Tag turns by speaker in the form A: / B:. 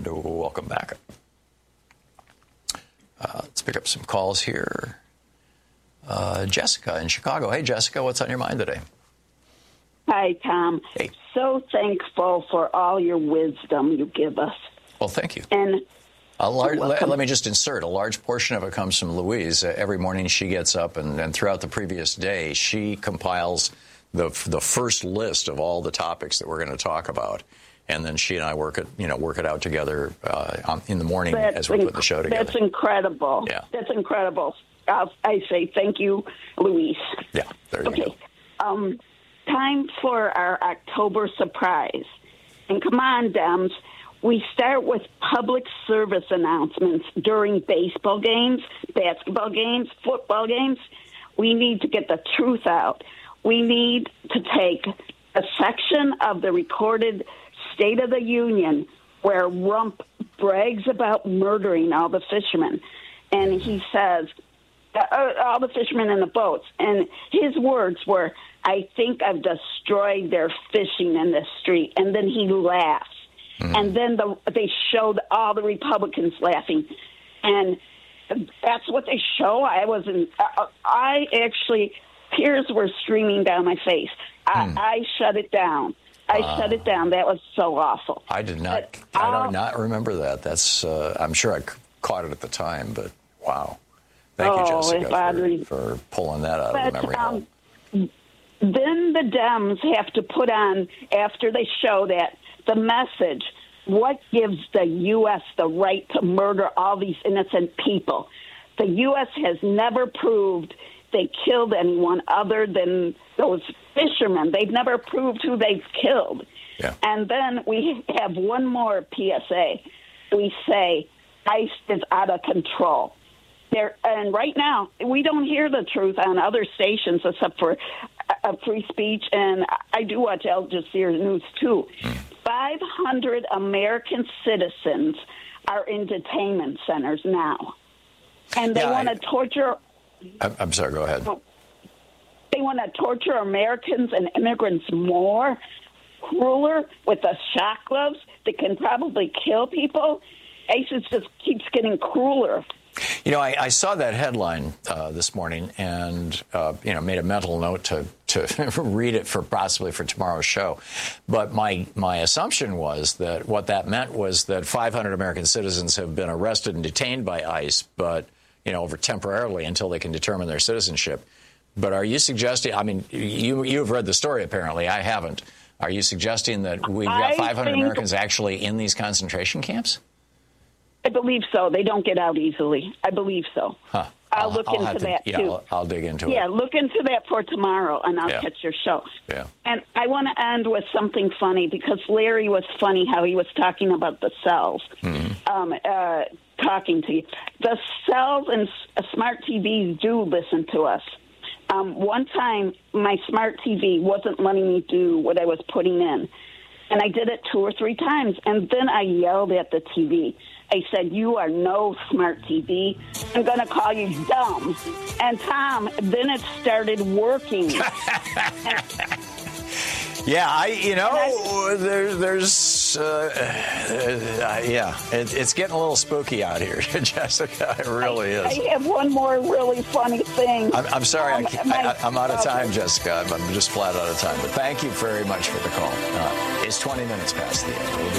A: and welcome back. Let's pick up some calls here. Jessica in Chicago. Hey, Jessica, what's on your mind today?
B: Hi, Tom.
A: Hey.
B: So thankful for all your wisdom you give us.
A: Well, thank you.
B: And
A: let me just insert, a large portion of it comes from Louise. Every morning she gets up and throughout the previous day, she compiles the first list of all the topics that we're going to talk about. And then she and I work it out together in the morning as we put the show together.
B: That's incredible.
A: Yeah.
B: That's incredible. I say thank you, Louise.
A: Yeah, there you go.
B: Time for our October surprise. And come on, Dems. We start with public service announcements during baseball games, basketball games, football games. We need to get the truth out. We need to take a section of the recorded State of the Union where Rump brags about murdering all the fishermen. And he says, all the fishermen in the boats. And his words were, I think I've destroyed their fishing in the street. And then he laughs. And then they showed all the Republicans laughing. And that's what they show. I actually, tears were streaming down my face. I shut it down. Shut it down. That was so awful.
A: I did not. I do not remember that. That's. I'm sure I caught it at the time, but wow. Thank you, Jessica, for pulling that out of the memory hole.
B: Then the Dems have to put on, after they show that, the message, what gives the U.S. the right to murder all these innocent people? The U.S. has never proved they killed anyone other than those fishermen. They've never proved who they've killed.
A: Yeah.
B: And then we have one more PSA. We say ICE is out of control. And right now, we don't hear the truth on other stations except for free speech, and I do watch Al Jazeera News, too. 500 American citizens are in detainment centers now. And they want to torture...
A: I'm sorry, go ahead.
B: They want to torture Americans and immigrants more, crueler, with the shock gloves that can probably kill people. ISIS just keeps getting crueler.
A: You know, I saw that headline this morning and, made a mental note to read it possibly for tomorrow's show. But my assumption was that what that meant was that 500 American citizens have been arrested and detained by ICE, but, over temporarily until they can determine their citizenship. But are you suggesting, I mean, you've read the story apparently, I haven't. Are you suggesting that we've got 500 Americans actually in these concentration camps?
B: I believe so. They don't get out easily. I believe so.
A: Huh.
B: I'll look into that, too.
A: Yeah, I'll dig into it.
B: Yeah, look into that for tomorrow, and I'll catch your show.
A: Yeah.
B: And I want to end with something funny, because Larry was funny how he was talking about the cells, talking to you. The cells and smart TVs do listen to us. One time, my smart TV wasn't letting me do what I was putting in, and I did it 2 or 3 times, and then I yelled at the TV. I said, you are no smart TV. I'm going to call you dumb. And, Tom, then it started working. It's getting a little spooky out here, Jessica. It really is. I have one more really funny thing.
A: I'm sorry. I'm out of time, Jessica. I'm just flat out of time. But thank you very much for the call. It's 20 minutes past the end. We'll